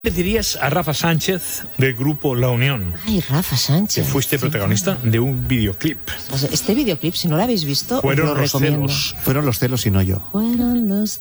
¿Qué dirías a Rafa Sánchez del grupo La Unión? Ay, Rafa Sánchez. Que fuiste protagonista de un videoclip. Este videoclip, si no lo habéis visto, Fueron os lo los recomiendo. celos. Fueron los celos y no yo. Fueron los